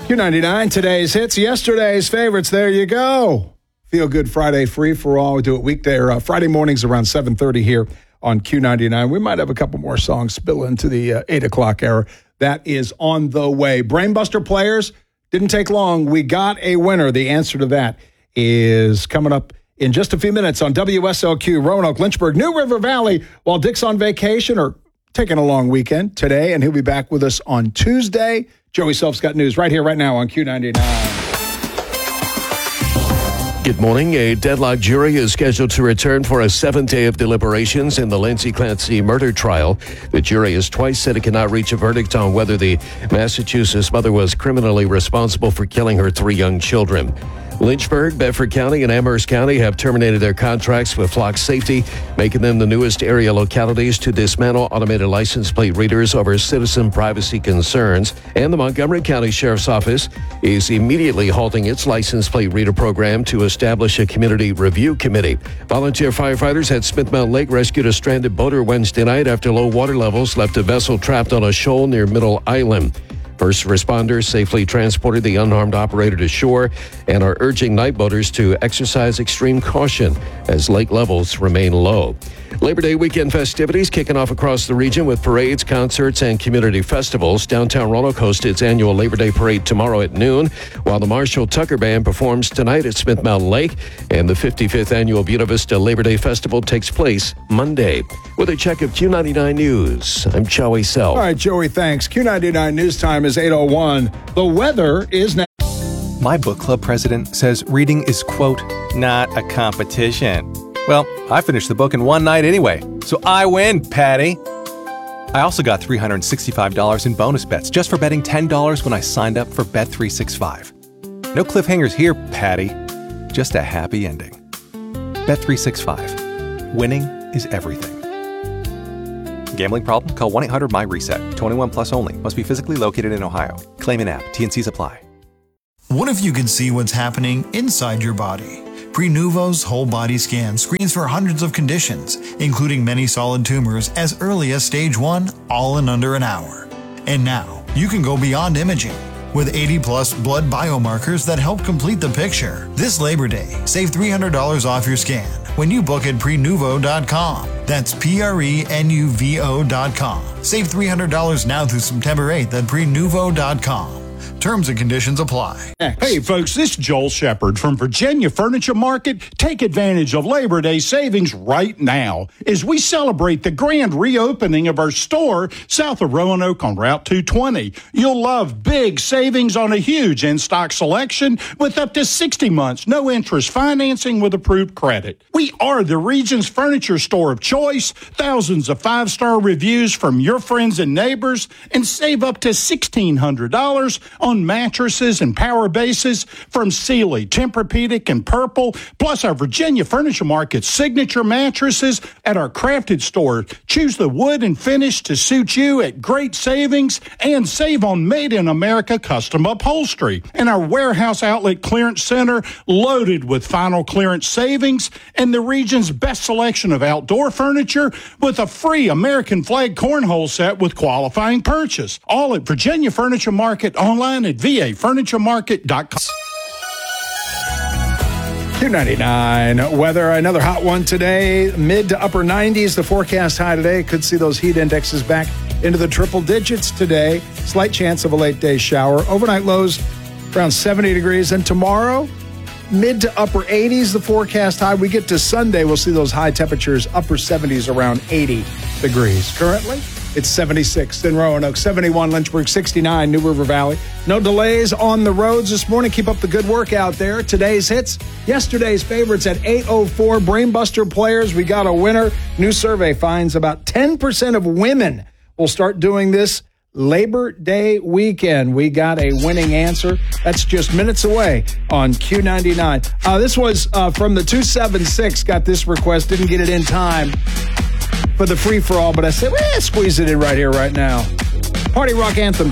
Q99, today's hits, yesterday's favorites. There you go. Feel Good Friday free for all. We do it weekday or Friday mornings around 7:30 here on Q99. We might have a couple more songs spill into the 8 o'clock hour. That is on the way. Brainbuster players, didn't take long. We got a winner. The answer to that is coming up in just a few minutes on WSLQ, Roanoke, Lynchburg, New River Valley, while Dick's on vacation or taking a long weekend today, and he'll be back with us on Tuesday. Joey Self's got news right here, right now on Q99. Good morning. A deadlocked jury is scheduled to return for a 7th day of deliberations in the Lindsay Clancy murder trial. The jury has twice said it cannot reach a verdict on whether the Massachusetts mother was criminally responsible for killing her 3 young children. Lynchburg, Bedford County, and Amherst County have terminated their contracts with Flock Safety, making them the newest area localities to dismantle automated license plate readers over citizen privacy concerns. And the Montgomery County Sheriff's Office is immediately halting its license plate reader program to establish a community review committee. Volunteer firefighters at Smith Mountain Lake rescued a stranded boater Wednesday night after low water levels left a vessel trapped on a shoal near Middle Island. First responders safely transported the unharmed operator to shore and are urging night boaters to exercise extreme caution as lake levels remain low. Labor Day weekend festivities kicking off across the region with parades, concerts, and community festivals. Downtown Roanoke hosts its annual Labor Day parade tomorrow at noon, while the Marshall Tucker Band performs tonight at Smith Mountain Lake, and the 55th annual Buena Vista Labor Day Festival takes place Monday. With a check of Q99 News, I'm Joey Self. All right, Joey, thanks. Q99 News Time is 8:01. The weather is now. My book club president says reading is, quote, not a competition. Well, I finished the book in one night anyway, so I win, Patty. I also got $365 in bonus bets just for betting $10 when I signed up for Bet365. No cliffhangers here, Patty. Just a happy ending. Bet365. Winning is everything. Gambling problem? Call 1-800-MY-RESET. 21 plus only. Must be physically located in Ohio. Claim and app. T&Cs apply. What if you could see what's happening inside your body? Prenuvo's whole body scan screens for hundreds of conditions, including many solid tumors as early as stage 1, all in under an hour. And now, you can go beyond imaging with 80-plus blood biomarkers that help complete the picture. This Labor Day, save $300 off your scan when you book at Prenuvo.com. That's Prenuvo.com. Save $300 now through September 8th at Prenuvo.com. Terms and conditions apply. Hey, folks, this is Joel Shepard from Virginia Furniture Market. Take advantage of Labor Day savings right now as we celebrate the grand reopening of our store south of Roanoke on Route 220. You'll love big savings on a huge in-stock selection with up to 60 months, no interest financing with approved credit. We are the region's furniture store of choice, thousands of 5-star reviews from your friends and neighbors, and save up to $1,600 on mattresses and power bases from Sealy, Tempur-Pedic, and Purple, plus our Virginia Furniture Market signature mattresses at our Crafted store. Choose the wood and finish to suit you at great savings and save on made-in-America custom upholstery. And our warehouse outlet clearance center loaded with final clearance savings and the region's best selection of outdoor furniture with a free American flag cornhole set with qualifying purchase. All at Virginia Furniture Market online at vafurnituremarket.com. Q99 weather, another hot one today. Mid to upper 90s, the forecast high today. Could see those heat indexes back into the triple digits today. Slight chance of a late day shower. Overnight lows around 70 degrees. And tomorrow, mid to upper 80s, the forecast high. We get to Sunday, we'll see those high temperatures, upper 70s around 80 degrees. Currently, it's 76 in Roanoke, 71 Lynchburg, 69 New River Valley. No delays on the roads this morning. Keep up the good work out there. Today's hits, yesterday's favorites at 8:04. Brainbuster players, we got a winner. New survey finds about 10% of women will start doing this Labor Day weekend. We got a winning answer. That's just minutes away on Q99. This was from the 276. Got this request. Didn't get it in time for the free-for-all, but I said, squeeze it in right here, right now. Party rock anthem.